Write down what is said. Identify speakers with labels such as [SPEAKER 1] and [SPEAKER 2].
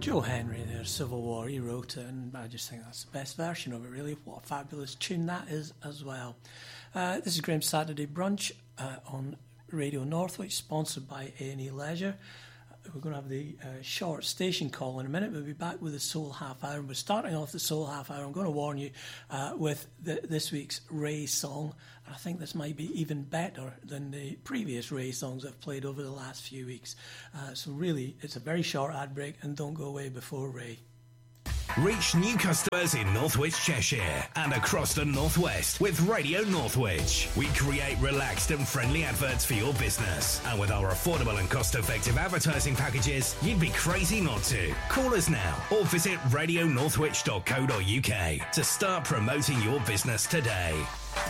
[SPEAKER 1] Joe Henry there, Civil War, he wrote it, and I just think that's the best version of it, really. What a fabulous tune that is as well. This is Graham's Saturday Brunch on Radio Northwich, sponsored by A&E Leisure. We're going to have the short station call in a minute. We'll be back with the Soul Half Hour. And we're starting off the Soul Half Hour. I'm going to warn you with this week's Ray song. I think this might be even better than the previous Ray songs I've played over the last few weeks. So really, it's a very short ad break, and don't go away before Ray.
[SPEAKER 2] Reach new customers in Northwich, Cheshire and across the Northwest with Radio Northwich. We create relaxed and friendly adverts for your business. And with our affordable and cost-effective advertising packages, you'd be crazy not to. Call us now or visit radionorthwich.co.uk to start promoting your business today.